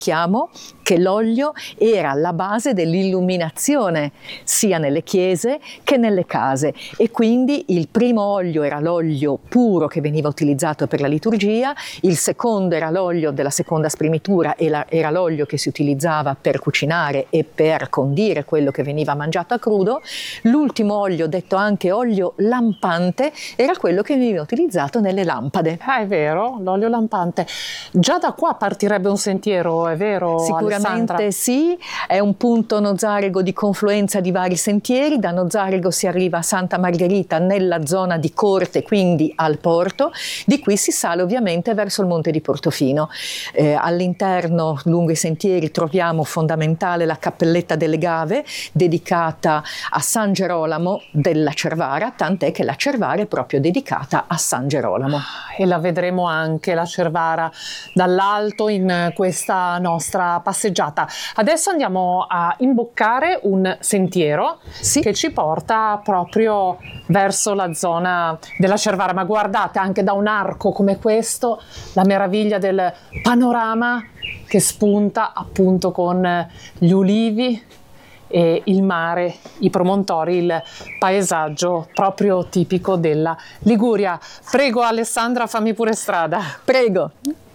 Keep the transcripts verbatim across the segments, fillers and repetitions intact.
Sappiamo che l'olio era la base dell'illuminazione sia nelle chiese che nelle case, e quindi il primo olio era l'olio puro che veniva utilizzato per la liturgia, il secondo era l'olio della seconda spremitura e la, era l'olio che si utilizzava per cucinare e per condire quello che veniva mangiato a crudo, l'ultimo olio, detto anche olio lampante, era quello che veniva utilizzato nelle lampade. Ah, è vero, l'olio lampante. Già da qua partirebbe un sentiero, è vero? Sicuramente Alessandra? sì, è un punto Nozarego di confluenza di vari sentieri. Da Nozarego si arriva a Santa Margherita nella zona di Corte, quindi al porto. Di qui si sale ovviamente verso il monte di Portofino. Eh, all'interno, lungo i sentieri, troviamo fondamentale la Cappelletta delle Gave, dedicata a San Gerolamo della Cervara, tant'è che la Cervara è proprio dedicata a San Gerolamo. E la vedremo anche, la Cervara, dall'alto in questa nostra passeggiata. Adesso andiamo a imboccare un sentiero Sì. che ci porta proprio verso la zona della Cervara, ma guardate, anche da un arco come questo, la meraviglia del panorama che spunta appunto con gli ulivi e il mare, i promontori, il paesaggio proprio tipico della Liguria. Prego Alessandra, fammi pure strada. Prego.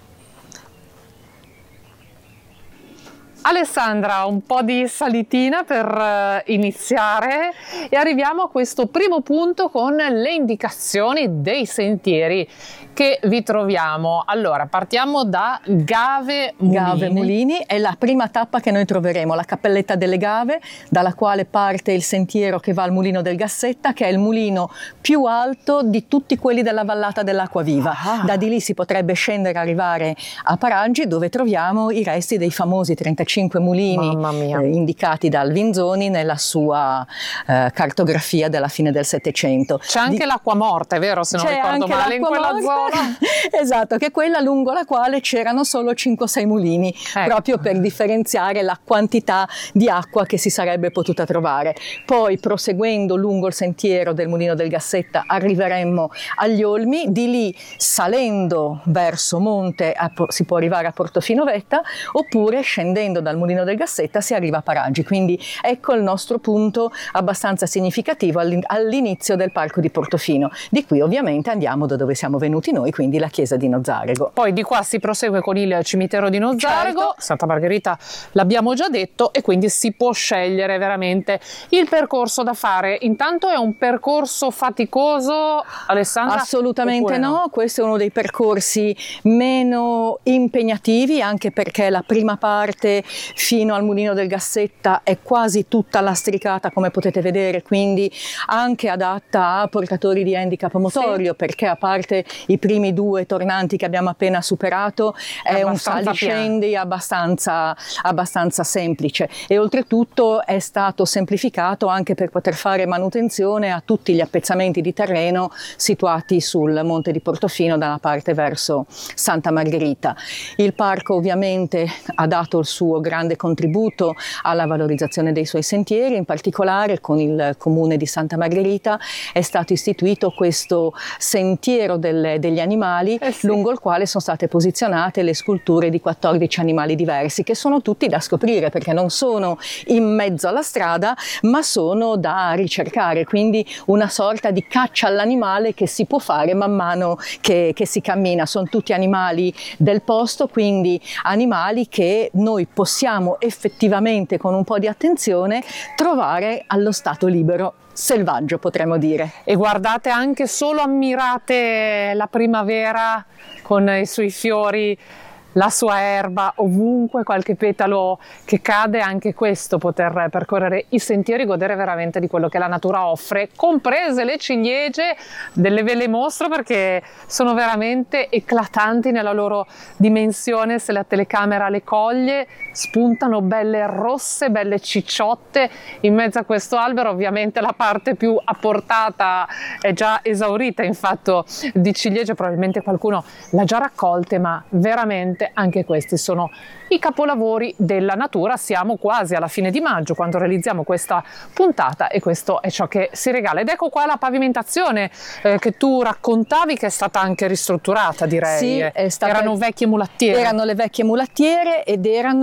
Alessandra, un po' di salitina per uh, iniziare e arriviamo a questo primo punto con le indicazioni dei sentieri che vi troviamo. Allora, partiamo da Gave Mulini. Gave Mulini è la prima tappa che noi troveremo, la Cappelletta delle Gave, dalla quale parte il sentiero che va al Mulino del Gassetta, che è il mulino più alto di tutti quelli della vallata dell'Acquaviva. Ah. Da di lì si potrebbe scendere e arrivare a Paraggi, dove troviamo i resti dei famosi trentacinque mulini eh, indicati da Alvinzoni nella sua eh, cartografia della fine del Settecento. C'è anche di... l'acqua morta, è vero, se non C'è ricordo anche male, in quella morta. zona. Esatto, che è quella lungo la quale c'erano solo cinque o sei mulini, ecco. proprio per differenziare la quantità di acqua che si sarebbe potuta trovare. Poi, proseguendo lungo il sentiero del Mulino del Gassetta, arriveremmo agli Olmi. Di lì, salendo verso monte, a, si può arrivare a Portofino Vetta, oppure scendendo dal Mulino del Gassetta si arriva a Paraggi. Quindi ecco il nostro punto abbastanza significativo all'inizio del parco di Portofino. Di qui ovviamente andiamo da dove siamo venuti noi, quindi la chiesa di Nozarego. Poi di qua si prosegue con il cimitero di Nozarego, certo. Santa Margherita l'abbiamo già detto, e quindi si può scegliere veramente il percorso da fare. Intanto è un percorso faticoso, Alessandra? Assolutamente no? no, questo è uno dei percorsi meno impegnativi, anche perché la prima parte fino al Mulino del Gassetta è quasi tutta lastricata, come potete vedere, quindi anche adatta a portatori di handicap motorio, sì. Perché a parte i primi due tornanti che abbiamo appena superato è, è un saliscendi abbastanza, abbastanza semplice, e oltretutto è stato semplificato anche per poter fare manutenzione a tutti gli appezzamenti di terreno situati sul monte di Portofino dalla parte verso Santa Margherita. Il parco ovviamente ha dato il suo grande contributo alla valorizzazione dei suoi sentieri, in particolare con il comune di Santa Margherita è stato istituito questo sentiero delle, degli animali, eh sì. lungo il quale sono state posizionate le sculture di quattordici animali diversi, che sono tutti da scoprire, perché non sono in mezzo alla strada, ma sono da ricercare, quindi una sorta di caccia all'animale che si può fare man mano che, che si cammina. Sono tutti animali del posto, quindi animali che noi possiamo effettivamente, con un po' di attenzione, trovare allo stato libero, selvaggio potremmo dire. E guardate, anche solo ammirate la primavera con i suoi fiori, la sua erba, ovunque qualche petalo che cade, anche questo, poter percorrere i sentieri, godere veramente di quello che la natura offre, comprese le ciliegie, delle ve le mostro perché sono veramente eclatanti nella loro dimensione. Se la telecamera le coglie, spuntano belle rosse, belle cicciotte in mezzo a questo albero. Ovviamente la parte più a portata è già esaurita in fatto di ciliegie, probabilmente qualcuno l'ha già raccolte, ma veramente anche questi sono i capolavori della natura. Siamo quasi alla fine di maggio quando realizziamo questa puntata, e questo è ciò che si regala. Ed ecco qua la pavimentazione eh, che tu raccontavi, che è stata anche ristrutturata, direi. Sì, è stata... erano vecchie mulattiere. Erano le vecchie mulattiere ed erano